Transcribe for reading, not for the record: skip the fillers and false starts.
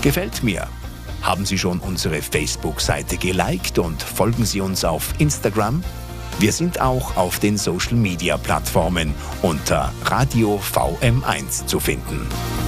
Gefällt mir? Haben Sie schon unsere Facebook-Seite geliked und folgen Sie uns auf Instagram? Wir sind auch auf den Social-Media-Plattformen unter Radio VM1 zu finden.